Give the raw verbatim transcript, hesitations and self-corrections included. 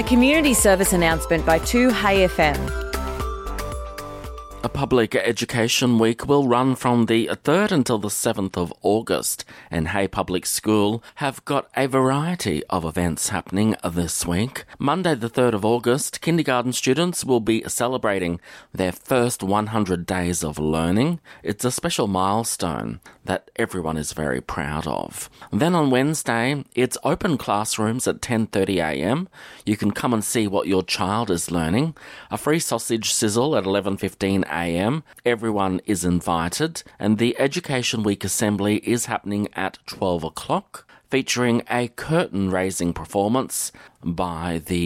A community service announcement by two Hey F M. A public education week will run from the third until the seventh of August, and Hey Public School have got a variety of events happening this week. Monday the third of August, kindergarten students will be celebrating their first one hundred days of learning. It's a special milestone that everyone is very proud of. Then on Wednesday, it's open classrooms at ten thirty a m. You can come and see what your child is learning. A free sausage sizzle at eleven fifteen a m. Everyone is invited, and the Education Week Assembly is happening at twelve o'clock, featuring a curtain-raising performance by the